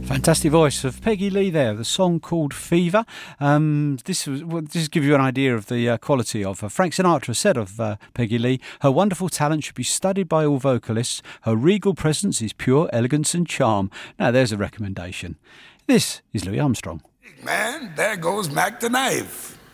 Fantastic voice of Peggy Lee there, the song called Fever. This gives you an idea of the quality of her. Frank Sinatra said of Peggy Lee, her wonderful talent should be studied by all vocalists. Her regal presence is pure elegance and charm. Now there's a recommendation. This is Louis Armstrong. Man, there goes Mac the Knife.